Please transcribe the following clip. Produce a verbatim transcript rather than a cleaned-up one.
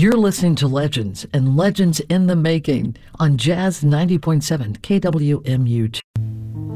You're listening to Legends and Legends in the Making on Jazz ninety point seven K W M U.